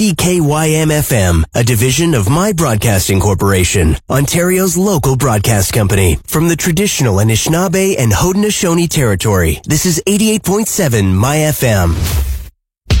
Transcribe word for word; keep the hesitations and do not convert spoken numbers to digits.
E K Y M F M, a division of My Broadcasting Corporation, Ontario's local broadcast company. From the traditional Anishinaabe and Haudenosaunee territory, this is eighty-eight point seven My F M.